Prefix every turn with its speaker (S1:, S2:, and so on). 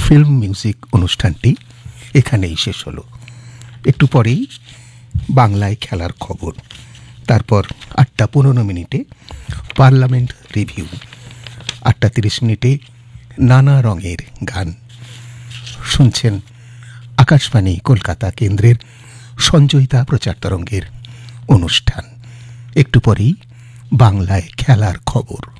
S1: Film music অনুষ্ঠানটি এখানেই শেষ হলো। একটু পরেই বাংলায় খেলার খবর, তারপর 8:15 পার্লামেন্ট রিভিউ, 8:30 নানা রঙের গান। শুনছেন আকাশবাণী কলকাতা কেন্দ্রের সঞ্চয়িতা প্রচার তরঙ্গের অনুষ্ঠান। একটু পরেই বাংলায় খেলার খবর।